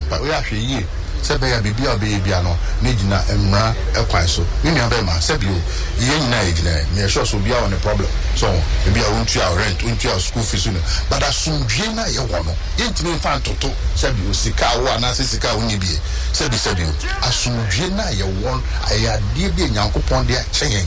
we ahwe yi se be ya bibia bia no na gina emra ekwan so ni nua be ma se bi o ye nyina ye gina me sure so bia on the problem so e bia won tua rent won tua school fees no but asumdwe na ye wo no ye ntimi fa ntoto se bi o sika wo ana se sika wo ni bi se bi asumdwe na ye won ayade bi nyankopon de achen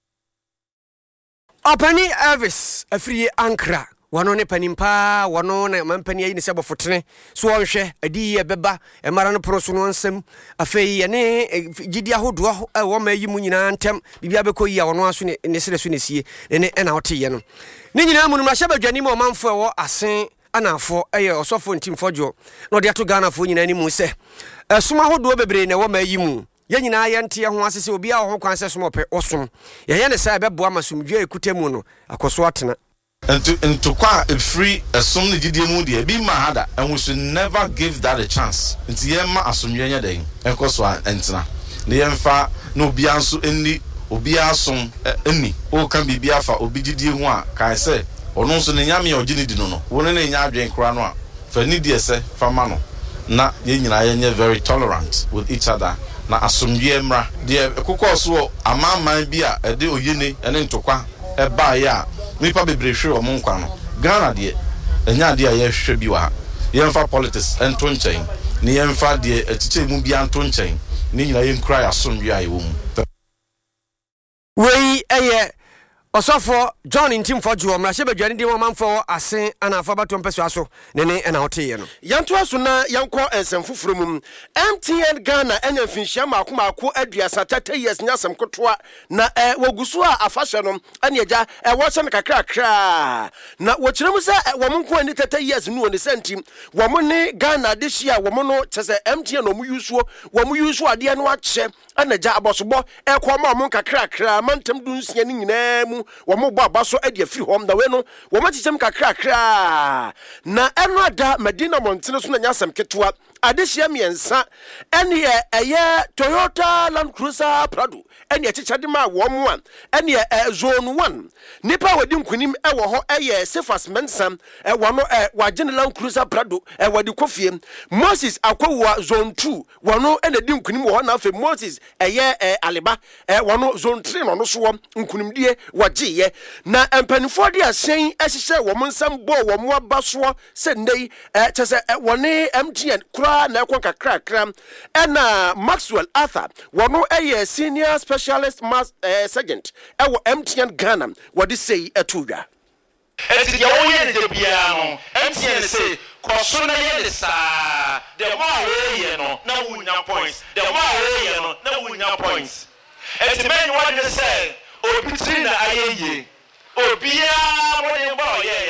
Opani Elvis afri Ankara wano ne panimpa wano na mampani ayi ne sebo fotene so wonhwe adi ye beba emara no proso no nsem afei ne gidi ahodo wo ma yi mu nyina ntem bibia bekoyi ya wono aso ne sere so ne sie ne na wote no ne nyina mu no ma hyabadwani mo manfo wo asen anafo eye osofo ntimfojo no de ato Ghana fo nyina ni mu se soma ahodo bebre ne wo ma yi mu ye nyina ye nte ho asese obi a ho kwan se somo pe osom ye ne sa beboa masumdwe ekutemu no akoso atena into kwa free asum ne gidie mu de bi ma hada and we should never give that a chance nti ye ma asumdwe nya den ekoso entena ne ye mfa na obi anso eni obi asom eni o kan bibia fa obi gidie hu a kai se ono nso ne nyame ogini di no woni ne nya adwen kra no a fa ni die se fa ma no na ye nyina ye nye very tolerant with each other na asumdwe mra de kokoso amaman bi a ede oyene ene ntokwa eba ya nipa bebre hwe o monkwa no Ghana de enya de a ye hwe bi wa ye mfa politics ento nchen ni ye mfa de atiche mu bi anto nchen ni nyina ye nkra ya asumdwe a ye wo mu wei eye osofo John Ntimfojo mrahye badwani de manfo asen anafa bato mpeso aso ne na hote no yanto aso na yanko ensemfoforo mum MTN Ghana enya finhia maako aduasa 30 years nyasem kotoa na wagusu a afahye no ane agya wo hye ne kakra na wo kirem se wo monko ani 30 years nu oni senti wo mo ne Ghana de hia wo mo no chese MTN no mu yusu ade no akye ane agya abosobo ekoma mo kakra mantem du nsia ni nyina mu wo mo bo abaso ade afiri hom da we no wo machichem kakra na eno ada Medina Montene so na nyasem ketwa adehia miensa ene eye Toyota Land Cruiser Prado ene achichade ma wo mo an ene zone 1 nipa wadi nkunim wo ho eye Sefas Mensam wo no wagene Land Cruiser Prado wadi kofie Moses akwa zone 2 wo no ene di nkunim wo na afa Moses eye Aliba wo no zone 3 no so nkunimdie wagiye na empanifo de asen ahihye wo monsam bo wo mo abaso se ndei chese wo ne MTN na ekon kakra na Maxwell Arthur wono eye senior specialist sergeant ewo MTN Ghana wodi sei atuwa eti ya woye de bia no MTN say koso na ye sa the more we no na wunya points the more we no na wunya points eti men what they say obi tri na ayeye obia woni bo ye